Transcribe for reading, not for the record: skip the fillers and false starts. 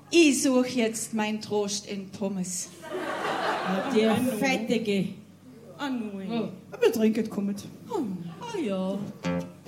Ich suche jetzt meinen Trost in Pommes. Der Fettige. Ah, nein. Wir trinken, kommt. Ah, ja.